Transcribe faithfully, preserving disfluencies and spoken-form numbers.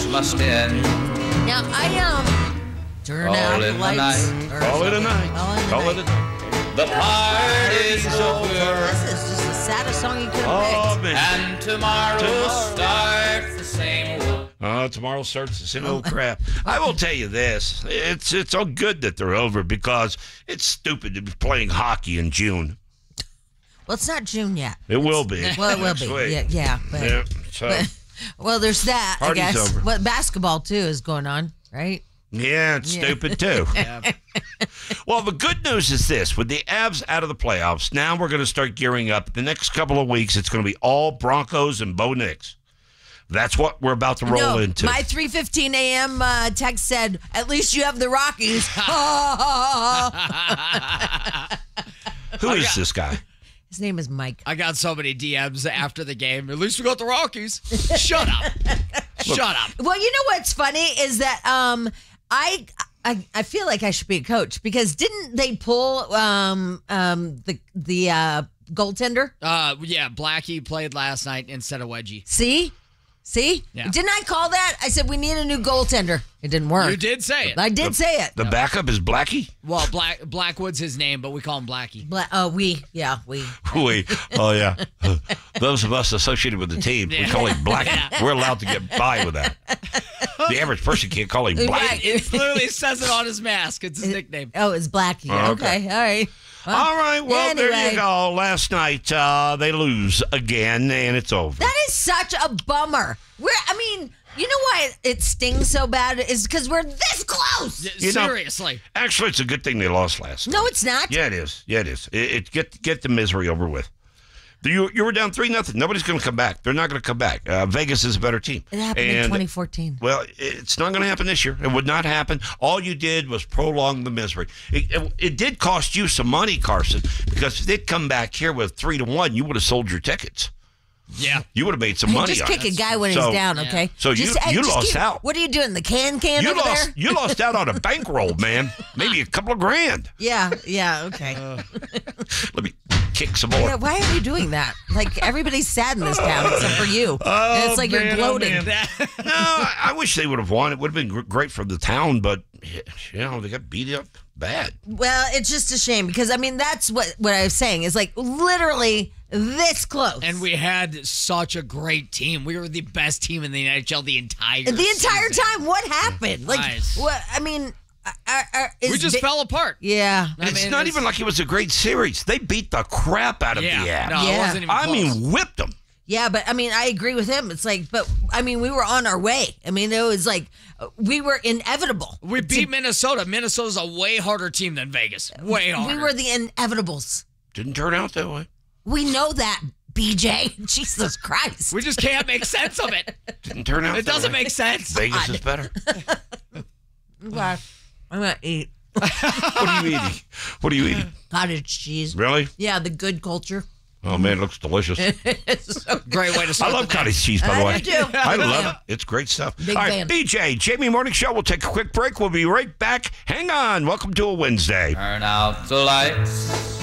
must end. Now, I um turn All out the in the lights. night. or Call it a something. night. Call it a Call night. it a night. The party's over. This is just the saddest song you could have Oh, picked. man. And tomorrow, Tomorrow. starts the same old. Uh, tomorrow starts the same old crap. I will tell you this. It's it's all good that they're over because it's stupid to be playing hockey in June. Well, it's not June yet. It will be. Well, it will next be. week. Yeah, yeah. But, Yeah, so, but- well, there's that. Party's I guess. over. What basketball too is going on, right? yeah, it's Yeah. stupid too. Well, the good news is this. With the Avs out of the playoffs, now we're going to start gearing up. The next couple of weeks, it's going to be all Broncos and Bo Nix. That's what we're about to roll no, into. my three fifteen a.m. Uh, text said, "At least you have the Rockies." Who is this guy? His name is Mike. I got so many D Ms after the game. At least we got the Rockies. Shut up. Shut up. Well, you know what's funny is that um, I, I I feel like I should be a coach because didn't they pull um um the the uh, goaltender? Uh, yeah, Blackie played last night instead of Wedgie. See, see, Yeah. didn't I call that? I said we need a new goaltender. It didn't work. You did say it. I did say it. The backup is Blackie? Well, Black Blackwood's his name, but we call him Blackie. Bla- uh, we, yeah, we. We, oh yeah. Those of us associated with the team, we call him Blackie. We're allowed to get by with that. The average person can't call him Blackie. Right. It literally says it on his mask. It's his nickname. Oh, it's Blackie. Oh, okay. okay. all right. Well, All right, well, there anyway. you go. Last night, uh, they lose again, and it's over. That is such a bummer. We're, I mean, you know why it stings so bad is because we're this close. You know- Seriously. Actually, it's a good thing they lost last night. No, it's not. Yeah, it is. Yeah, it is. It, it get get the misery over with. You you were down three nothing. Nobody's going to come back. They're not going to come back. Uh, Vegas is a better team. It happened in And- twenty fourteen. Well, it's not going to happen this year. It would not happen. All you did was prolong the misery. It, it, it did cost you some money, Carson, because if they'd come back here with three to one, you would have sold your tickets. Yeah. You would have made some Hey, money just on kick it. a guy when So- he's down, okay? So just, you- hey, you just lost keep- out. What are you doing? The can can You over lost. there? You lost out on a bankroll, man. Maybe a couple of grand. Yeah, yeah, okay. Let me kick some more. yeah, why are you doing that? Like everybody's sad in this town except for you. and it's like man, you're oh, gloating. man. No, I, I wish they would have won. It would have been gr- great for the town, but you know they got beat up bad. Well, it's just a shame because I mean that's what what I was saying is like literally this close. And we had such a great team. We were the best team in the N H L the entire the entire season. time. What happened? Like Nice. what? I mean, are, are, is We just Ve- fell apart. Yeah. I it's mean, not it's- even like it was a great series. They beat the crap out of Yeah. the Avs. No, it Yeah. wasn't even I close. mean, whipped them. Yeah, but I mean, I agree with him. It's like, but I mean, we were on our way. I mean, it was like uh, we were inevitable. We beat Minnesota. Minnesota's a way harder team than Vegas. Way harder. We were the inevitables. Didn't turn out that way. We know that, B J. Jesus Christ. We just can't make sense of it. Didn't turn out. It that doesn't way. make sense. Vegas is better. Okay. I'm gonna eat What are you eating? What are you eating? cottage cheese. Really? Yeah, the good culture. Oh man, it looks delicious. It's so Great way to I start love the day. cottage cheese, by the I way. do too. I love Yeah. it. It's great stuff. Big All right, fan. B J, Jamie Morning Show. We'll take a quick break. We'll be right back. Hang on. Welcome to a Wednesday. Turn out the lights.